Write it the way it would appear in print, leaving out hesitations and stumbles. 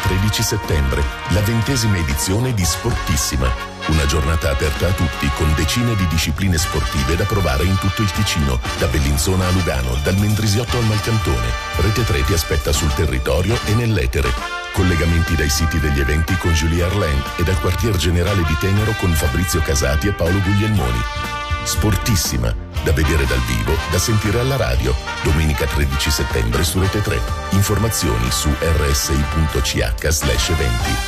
13 settembre, la 20ª edizione di Sportissima. Una giornata aperta a tutti con decine di discipline sportive da provare in tutto il Ticino, da Bellinzona a Lugano, dal Mendrisiotto al Malcantone. Rete 3 ti aspetta sul territorio e nell'etere. Collegamenti dai siti degli eventi con Julie Arlen e dal quartier generale di Tenero con Fabrizio Casati e Paolo Guglielmoni. Sportissima, da vedere dal vivo, da sentire alla radio. Domenica 13 settembre su Rete 3. Informazioni su rsi.ch/eventi.